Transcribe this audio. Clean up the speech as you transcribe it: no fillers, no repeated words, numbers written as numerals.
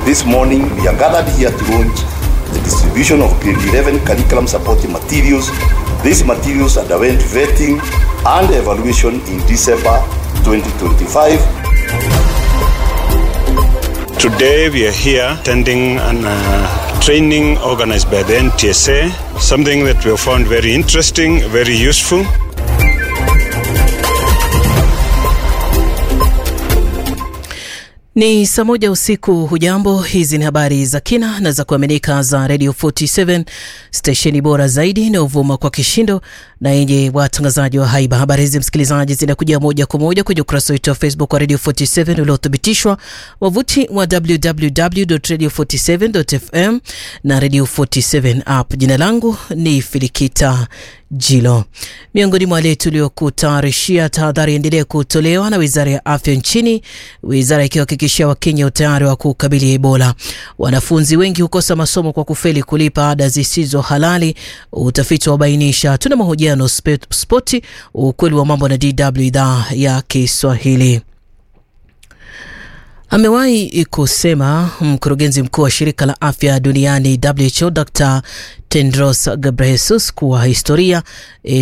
This morning, we are gathered here to launch the distribution of Grade 11 curriculum supporting materials. These materials underwent vetting and evaluation in December 2025. Today we are here attending a training organized by the NTSA, something that we have found very interesting, very useful. Ni saa moja usiku. Hujambo, hizi ni habari za kina na za kuaminika za Radio 47, stesheni bora zaidi na uvuma kwa kishindo na yenye watangazaji wa haiba. Habari hizi msikilizaji zinakuja moja kwa moja kwenye ukurasa wetu wa Facebook wa Radio 47 uliothibitishwa, wavuti wa www.radio47.fm na Radio 47 app. Jina langu ni Filikita Jilo. Miongoni mwa wale tuliokutayarishia, tahadhari endelee kutolewa na Wizara ya Afya nchini, wizara ikihakikishia Wakenya utayari wa kukabili Ebola. Wanafunzi wengi hukosa masomo kwa kufeli kulipa ada zisizo halali, utafiti wabainisha. Tuna mahojiano spoti, ukweli wa mambo na DW idhaa ya Kiswahili. Amewahi kusema mkurugenzi mkuu wa shirika la afya duniani WHO Dr. Tedros Ghebreyesus kuwa historia